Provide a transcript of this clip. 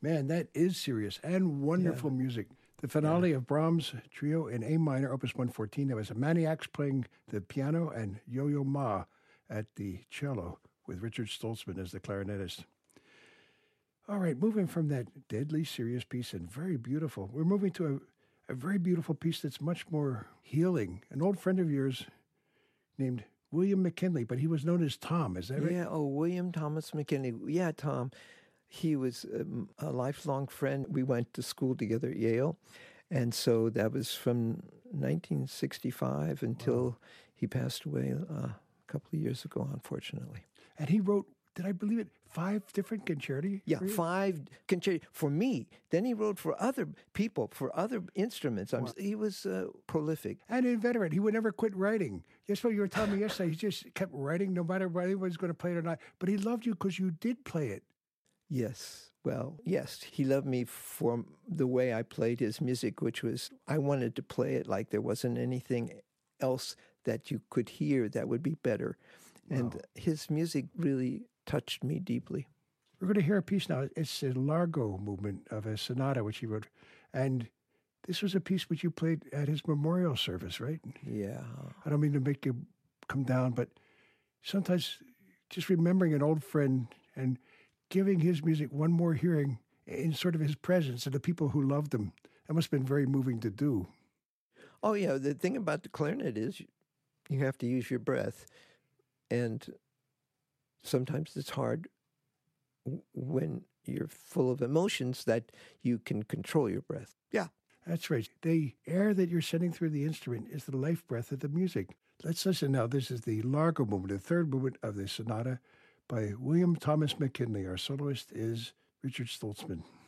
Man, that is serious and wonderful music. The finale of Brahms' Trio in A minor, Opus 114, there was a Maniacs playing the piano and Yo-Yo Ma at the cello with Richard Stoltzman as the clarinetist. All right, moving from that deadly serious piece and very beautiful, we're moving to a very beautiful piece that's much more healing. An old friend of yours named William McKinley, but he was known as Tom, is that right? Yeah, William Thomas McKinley. Yeah, Tom. He was a lifelong friend. We went to school together at Yale. And so that was from 1965 until he passed away a couple of years ago, unfortunately. And he wrote, did I believe it, 5 different concerti? Yeah, 5 concerti for me. Then he wrote for other people, for other instruments. He was prolific. And inveterate. He would never quit writing. That's what you were telling me yesterday. He just kept writing no matter whether anyone was going to play it or not. But he loved you because you did play it. Yes. Well, yes. He loved me for the way I played his music, which was I wanted to play it like there wasn't anything else that you could hear that would be better. And his music really touched me deeply. We're going to hear a piece now. It's a Largo movement of a sonata which he wrote. And this was a piece which you played at his memorial service, right? Yeah. I don't mean to make you come down, but sometimes just remembering an old friend and giving his music one more hearing in sort of his presence and the people who loved him, that must have been very moving to do. Oh, yeah. The thing about the clarinet is you have to use your breath. And sometimes it's hard when you're full of emotions that you can control your breath. Yeah. That's right. The air that you're sending through the instrument is the life breath of the music. Let's listen now. This is the Largo movement, the third movement of the sonata by William Thomas McKinley. Our soloist is Richard Stoltzman.